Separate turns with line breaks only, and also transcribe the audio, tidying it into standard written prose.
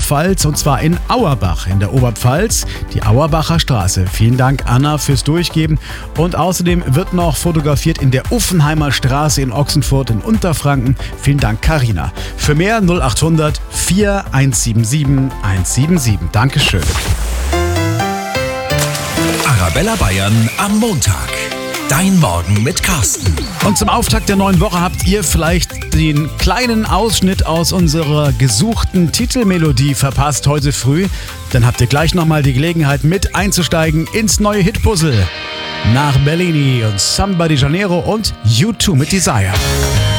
Oberpfalz, und zwar in Auerbach in der Oberpfalz, die Auerbacher Straße. Vielen Dank, Anna, fürs Durchgeben. Und außerdem wird noch fotografiert in der Uffenheimer Straße in Ochsenfurt in Unterfranken. Vielen Dank, Carina. Für mehr 0800 4177 177. Dankeschön.
Arabella Bayern am Montag. Dein Morgen mit Carsten.
Und zum Auftakt der neuen Woche habt ihr vielleicht den kleinen Ausschnitt aus unserer gesuchten Titelmelodie verpasst heute früh. Dann habt ihr gleich nochmal die Gelegenheit, mit einzusteigen ins neue Hitpuzzle. Nach Bellini und Samba de Janeiro und U2 mit Desire.